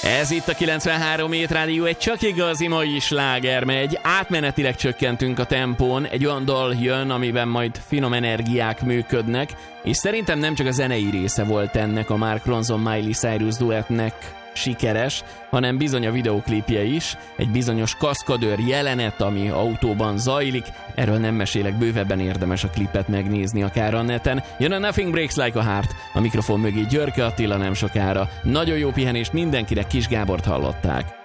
Ez itt a 93 Hét Rádió, egy csak igazi mai sláger megy. Átmenetileg csökkentünk a tempón, egy olyan dal jön, amiben majd finom energiák működnek, és szerintem nem csak a zenei része volt ennek a Mark Ronson-Miley Cyrus duettnek sikeres, hanem bizony a videóklipje is, egy bizonyos kaszkadőr jelenet, ami autóban zajlik, erről nem mesélek, bővebben érdemes a klipet megnézni akár a neten. Jön a Nothing Breaks Like a Heart, a mikrofon mögé Györke Attila nem sokára. Nagyon jó pihenést mindenkinek, Kis Gábort hallották.